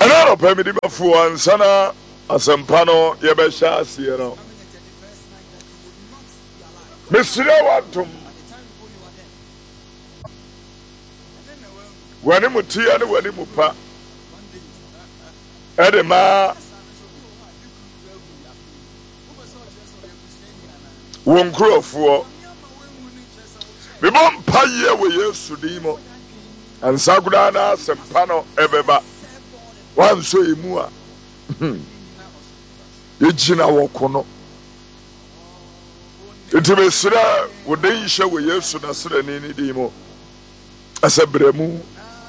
Another permit for and Sana Asampano Yabesha Sierra. Mr. Watum when he mutia and when he mupa Edema won't grow for we won't pay away Sudimo and Sagudana Sampano Ebeba. One so imua. Yejina wokono. Ntime sira wodan hye wo Yesu na sira ni dimo. Asabremu.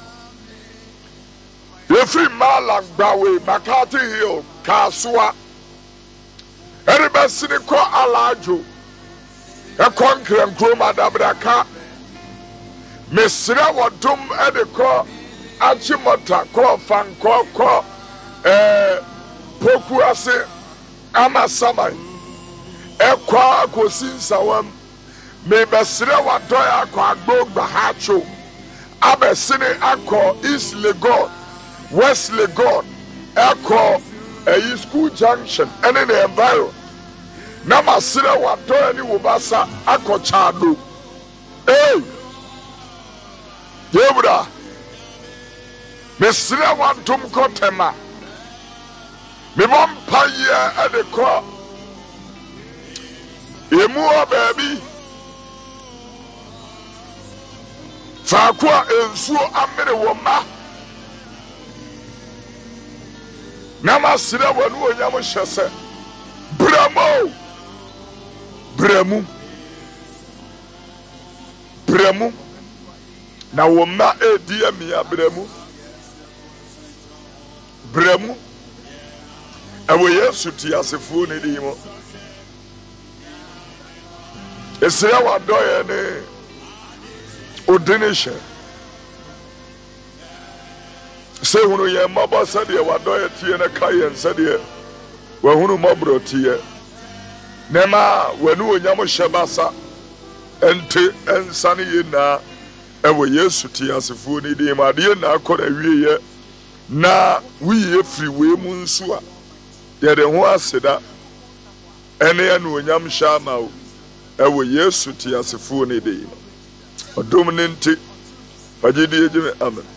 Yefri malang bawe Makati Hill Kaswa. Eribasini ko alajo. Ekonkran kroma dabraka. Mesira wodum edeko Achimota ko fan ko poku ase amasamai ekwa akosinsawan me besre wadoya akwa agbogba hacho abesini akọ East Legon West Legon ekọ school junction ene the environment na masire wadoya ni wobasa akọ chado Debra Mesra wantum kotema. Me vampire at the core. Emua baby. Fakwa ensuo amere woma. Nama sira wanu onyam hyese. Bremu. Na woma edia mi abremu. Bremu ewe Yesu ti asefo ne dimo esira wadoye ne ordination se hunu ye mabo sade wadoye tie ne kayen sade wa hunu mabro tie nema wanu onyam hyebasa ente ensane ye na ewe Yesu ti asefo ne dimo ade na akora wieye na wiye free we mu nso a ye de ho aseda ene ya no onyam shama o ewo Yesu ti asefo ne de odom ne nti fagidi ejime amen.